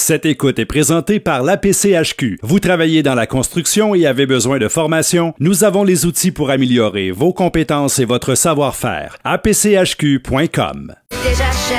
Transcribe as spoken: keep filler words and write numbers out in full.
Cette écoute est présentée par l'A P C H Q. Vous travaillez dans la construction et avez besoin de formation? Nous avons les outils pour améliorer vos compétences et votre savoir-faire. A P C H Q point com. Déjà cher